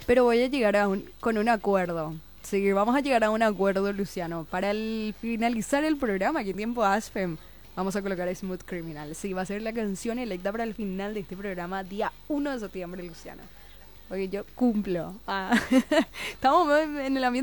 pero voy a llegar con un acuerdo. Sí, vamos a llegar a un acuerdo, Luciano. Para finalizar el programa, ¿qué tiempo hace? Vamos a colocar Smooth Criminal. Sí, va a ser la canción electa para el final de este programa, día 1 de septiembre, Luciano. Porque yo cumplo. Estamos en el ambiente